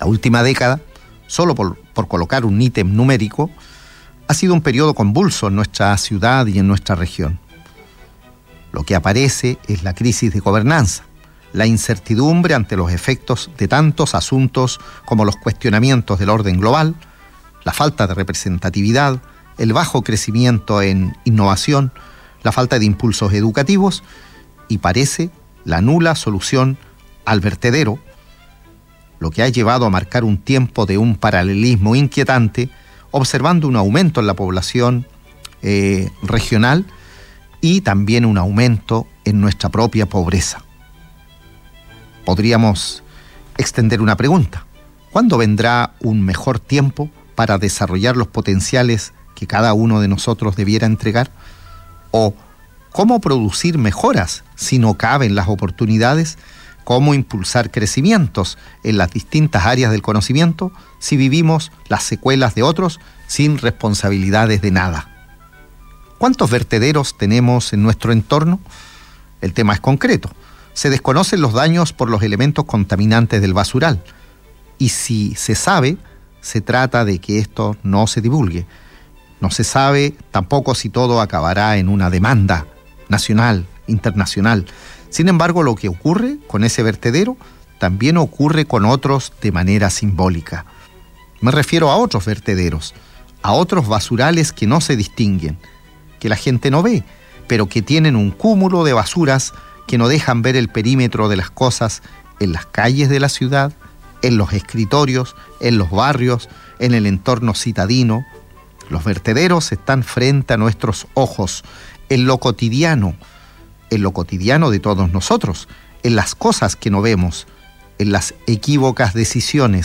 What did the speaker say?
La última década, solo por colocar un ítem numérico, ha sido un periodo convulso en nuestra ciudad y en nuestra región. Lo que aparece es la crisis de gobernanza, la incertidumbre ante los efectos de tantos asuntos como los cuestionamientos del orden global, la falta de representatividad, el bajo crecimiento en innovación, la falta de impulsos educativos y parece la nula solución al vertedero, lo que ha llevado a marcar un tiempo de un paralelismo inquietante, observando un aumento en la población regional y también un aumento en nuestra propia pobreza. Podríamos extender una pregunta: ¿cuándo vendrá un mejor tiempo para desarrollar los potenciales que cada uno de nosotros debiera entregar? ¿O cómo producir mejoras si no caben las oportunidades? ¿Cómo impulsar crecimientos en las distintas áreas del conocimiento si vivimos las secuelas de otros sin responsabilidades de nada? ¿Cuántos vertederos tenemos en nuestro entorno? El tema es concreto. Se desconocen los daños por los elementos contaminantes del basural. Y si se sabe, se trata de que esto no se divulgue. No se sabe tampoco si todo acabará en una demanda nacional, internacional. Sin embargo, lo que ocurre con ese vertedero también ocurre con otros de manera simbólica. Me refiero a otros vertederos, a otros basurales que no se distinguen, que la gente no ve, pero que tienen un cúmulo de basuras que no dejan ver el perímetro de las cosas en las calles de la ciudad, en los escritorios, en los barrios, en el entorno citadino. Los vertederos están frente a nuestros ojos, en lo cotidiano de todos nosotros, en las cosas que no vemos, en las equívocas decisiones,